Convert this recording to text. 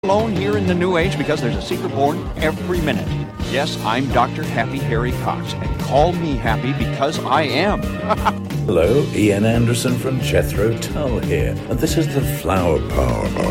Alone here in the new age because there's a seeker born every minute. Yes, I'm Dr. Happy Harry Cox, and call me happy because I am. Hello, Ian Anderson from Jethro Tull here, and this is the Flower Power